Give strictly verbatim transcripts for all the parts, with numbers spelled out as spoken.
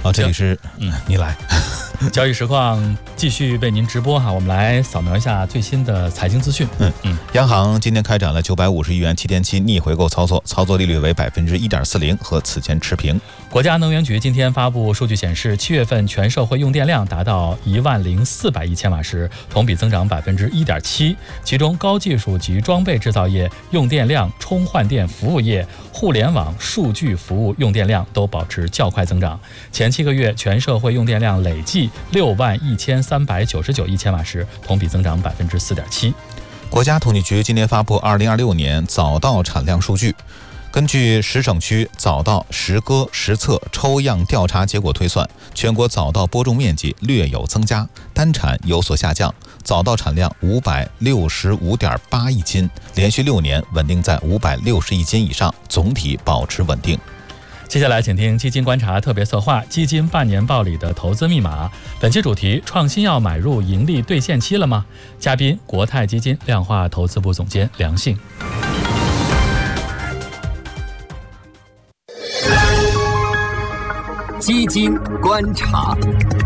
好，这里是嗯，你来。 交易实况继续为您直播哈，我们来扫描一下最新的财经资讯。 嗯嗯，央行今天开展了九百五十亿元七天期逆回购操作，操作利率为百分之一点四零，和此前持平。 国家能源局今天发布数据显示，七月份全社会用电量达到一万零四百亿千瓦时，同比增长百分之一点七。其中，高技术及装备制造业用电量、充换电服务业、互联网数据服务用电量都保持较快增长。前七个月全社会用电量累计六万一千三百九十九亿千瓦时，同比增长百分之四点七。 国家统计局今天发布二零二六年早稻产量数据。根据十省区早稻实割实测抽样调查结果推算，全国早稻播种面积略有增加，单产有所下降，早稻产量五百六十五点八亿斤，连续六年稳定在五百六十亿斤以上，总体保持稳定。 接下来请听基金观察特别策划《基金半年报》里的投资密码。本期主题：创新药买入盈利兑现期了吗？嘉宾：国泰基金量化投资部总监梁信。 基金观察。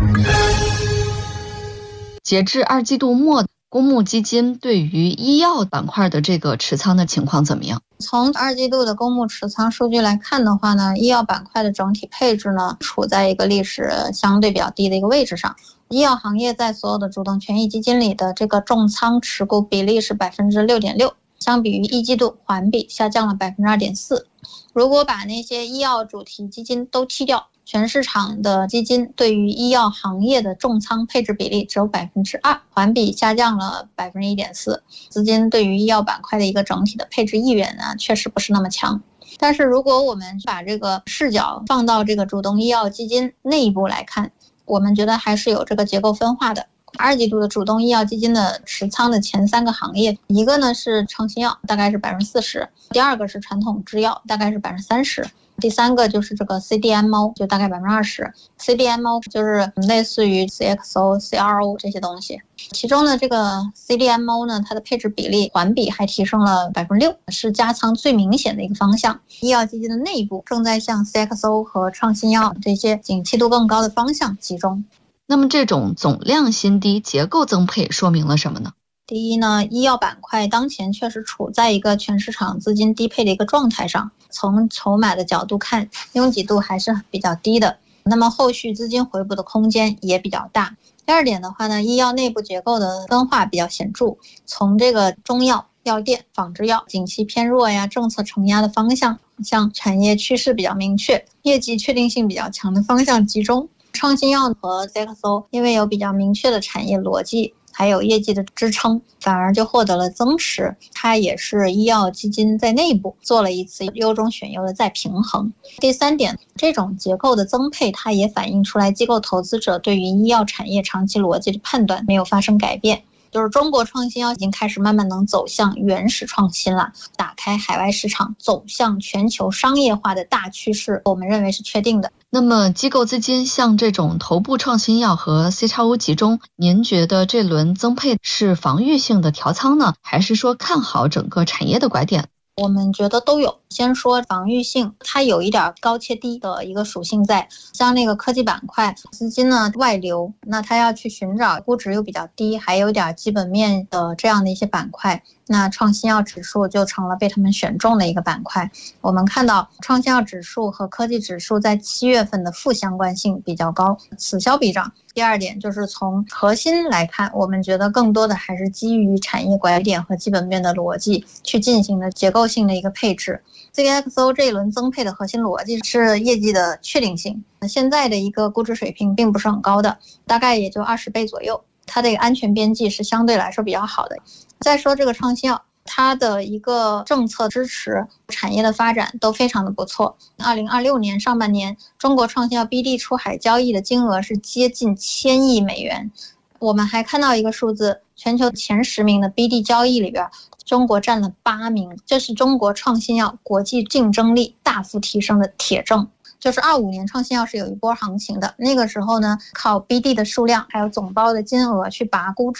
截至二季度末，公募基金对于医药板块的这个持仓的情况怎么样？ 从二季度的公募持仓数据来看的话呢，医药板块的整体配置呢，处在一个历史相对比较低的一个位置上。医药行业在所有的主动权益基金里的这个重仓持股比例是 百分之六点六， 相比于一季度环比下降了 百分之二点四。 如果把那些医药主题基金都踢掉，全市场的基金对于医药行业的重仓配置比例只有 百分之二， 环比下降了 百分之一点四。 资金对于医药板块的一个整体的配置意愿呢，确实不是那么强。但是如果我们把这个视角放到这个主动医药基金内部来看，我们觉得还是有这个结构分化的。二季度的主动医药基金的持仓的前三个行业，一个呢是创新药，大概是 百分之四十， 第二个是传统制药，大概是 百分之三十， 第三个就是这个 C D M O， 就大概 百分之二十。 C D M O 就是类似于 C X O、C R O 这些东西。其中呢，这个 C D M O 呢，它的配置比例环比还提升了 百分之六， 是加仓最明显的一个方向。医药基金的内部正在向 C X O 和创新药这些景气度更高的方向集中。 那么这种总量新低、结构增配说明了什么呢？ 第一呢，医药板块当前确实处在一个全市场资金低配的一个状态上，从筹码的角度看，拥挤度还是比较低的，那么后续资金回补的空间也比较大。第二点的话呢，医药内部结构的分化比较显著，从这个中药、药店、仿制药景气偏弱呀，政策承压的方向向产业趋势比较明确、业绩确定性比较强的方向集中。创新药和 C X O 因为有比较明确的产业逻辑，还有业绩的支撑，反而就获得了增持。它也是医药基金在内部做了一次优中选优的再平衡。第三点，这种结构的增配，它也反映出来机构投资者对于医药产业长期逻辑的判断没有发生改变。就是中国创新药已经开始慢慢能走向原始创新了，打开海外市场，走向全球商业化的大趋势，我们认为是确定的。 那么机构资金向这种头部创新药和 C X O 集中，您觉得这轮增配是防御性的调仓呢，还是说看好整个产业的拐点？ 我们觉得都有。先说防御性，它有一点高切低的一个属性在，像那个科技板块资金呢外流，那它要去寻找估值又比较低，还有点基本面的这样的一些板块，那创新药指数就成了被他们选中的一个板块。我们看到创新药指数和科技指数在七月份的负相关性比较高，此消彼长。第二点就是从核心来看，我们觉得更多的还是基于产业拐点和基本面的逻辑去进行的结构性的一个配置。C X O 这一轮增配的核心逻辑是业绩的确定性，现在的一个估值水平并不是很高的，大概也就二十倍左右，它的安全边际是相对来说比较好的。再说这个创新药，它的一个政策支持、产业的发展都非常的不错。二零二六年上半年，中国创新药 B D 出海交易的金额是接近千亿美元。我们还看到一个数字，全球前十名的 B D 交易里边，中国占了八名，这是中国创新药国际竞争力大幅提升的铁证。就是二五年创新药是有一波行情的，那个时候呢，靠 B D 的数量还有总包的金额去拔估值。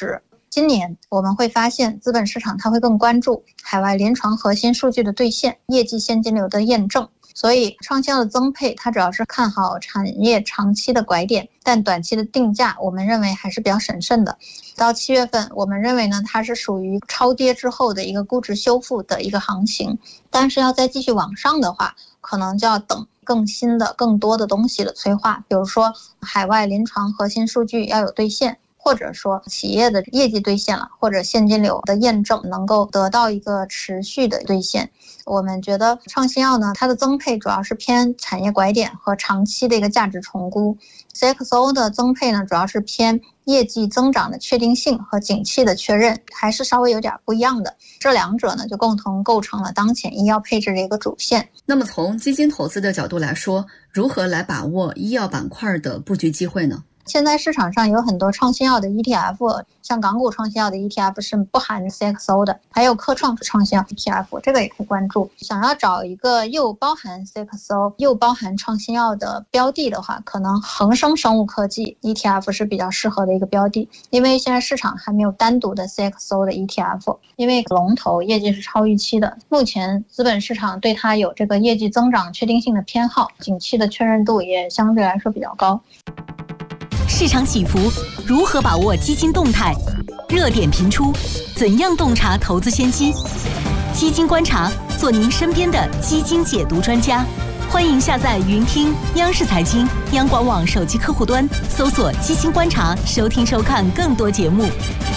今年我们会发现资本市场它会更关注海外临床核心数据的兑现、业绩现金流的验证。所以创新药的增配它主要是看好产业长期的拐点，但短期的定价我们认为还是比较审慎的。到七月份我们认为呢，它是属于超跌之后的一个估值修复的一个行情，但是要再继续往上的话，可能就要等更新的更多的东西的催化，比如说海外临床核心数据要有兑现，或者说企业的业绩兑现了，或者现金流的验证能够得到一个持续的兑现。我们觉得创新药呢，它的增配主要是偏产业拐点和长期的一个价值重估， C X O 的增配呢主要是偏业绩增长的确定性和景气的确认，还是稍微有点不一样的。这两者呢就共同构成了当前医药配置的一个主线。 那么从基金投资的角度来说，如何来把握医药板块的布局机会呢？ 现在市场上有很多创新药的 E T F， 像港股创新药的 E T F 是不含 C X O 的，还有科创创新药 E T F， 这个也可以关注。想要找一个又包含 C X O 又包含创新药的标的的话，可能恒生生物科技 E T F 是比较适合的一个标的，因为现在市场还没有单独的 C X O 的 E T F， 因为龙头业绩是超预期的，目前资本市场对它有这个业绩增长确定性的偏好，景气的确认度也相对来说比较高。 市场起伏，如何把握基金动态？热点频出，怎样洞察投资先机？基金观察，做您身边的基金解读专家。欢迎下载云听央视财经、央广网手机客户端，搜索基金观察，收听收看更多节目。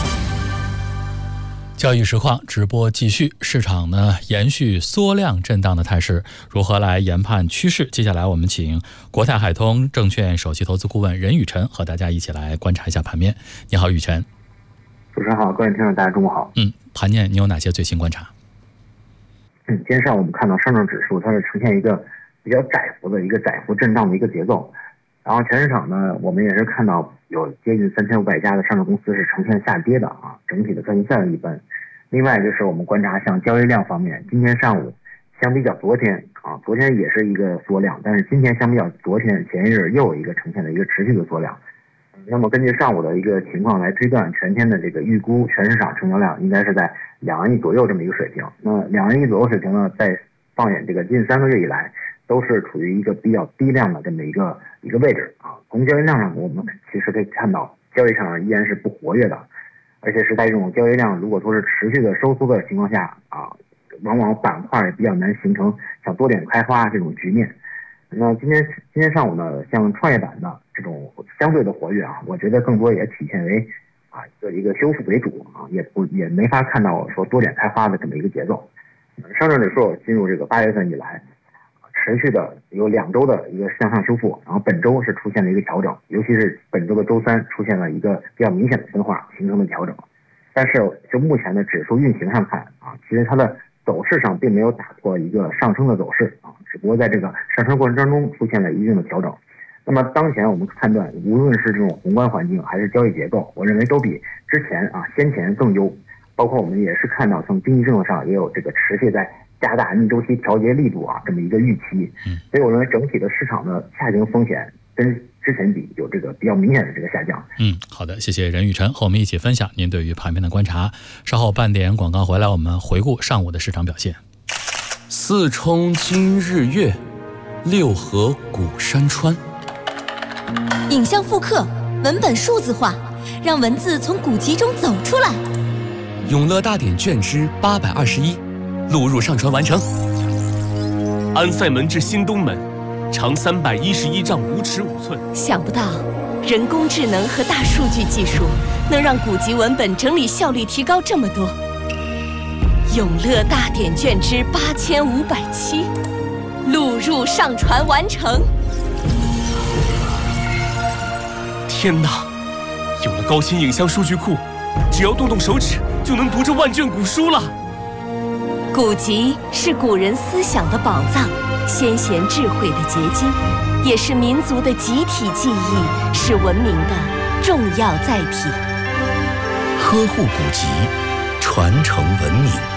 交易实况直播继续，市场呢延续缩量震荡的态势，如何来研判趋势？接下来我们请国泰海通证券首席投资顾问任宇晨和大家一起来观察一下盘面。你好，宇晨。 主持人好，各位听众大家中午好。 嗯，盘面你有哪些最新观察？ 嗯，今天上午我们看到上证指数它是呈现一个比较窄幅的一个窄幅震荡的一个节奏，然后全市场呢，我们也是看到有接近三千五百家的上市公司是呈现下跌的啊，整体的赚钱效应一般。另外就是我们观察像交易量方面，今天上午相比较昨天啊，昨天也是一个缩量，但是今天相比较昨天前一日又有一个呈现的一个持续的缩量。那么根据上午的一个情况来推断，全天的这个预估全市场成交量应该是在两万亿左右这么一个水平。那两万亿左右水平呢，在放眼这个近三个月以来，都是处于一个比较低量的这么一个一个位置啊。从交易量上，我们其实可以看到，交易市场依然是不活跃的，而且是在这种交易量如果说是持续的收缩的情况下啊，往往板块也比较难形成像多点开花这种局面。那今天今天上午呢，像创业板的这种相对的活跃啊，我觉得更多也体现为啊一个一个修复为主啊，也不也没法看到说多点开花的这么一个节奏。上证指数进入这个八月份以来，持续的有两周的一个向上修复，然后本周是出现了一个调整，尤其是本周的周三出现了一个比较明显的分化形成的调整。但是就目前的指数运行上看啊，其实它的走势上并没有打破一个上升的走势啊，只不过在这个上升过程当中出现了一定的调整。那么当前我们判断，无论是这种宏观环境还是交易结构，我认为都比之前啊先前更优。包括我们也是看到从经济政策上也有这个持续在加大逆周期调节力度啊这么一个预期。所以我认为整体的市场的下行风险跟之前比有这个比较明显的这个下降。 嗯，好的，谢谢任宇晨和我们一起分享您对于盘面的观察。稍后半点广告回来，我们回顾上午的市场表现。 四冲今日月，六合古山川。 影像复刻，文本数字化，让文字从古籍中走出来。 永乐大典卷之八百二十一，录入上传完成。安塞门至新东门，长三百一十一丈五尺五寸。 想不到，人工智能和大数据技术能让古籍文本整理效率提高这么多。永乐大典卷之八千五百七，录入上传完成。 天哪！有了高清影像数据库，只要动动手指就能读这万卷古书了。 古籍是古人思想的宝藏，先贤智慧的结晶，也是民族的集体记忆，是文明的重要载体。 呵护古籍，传承文明。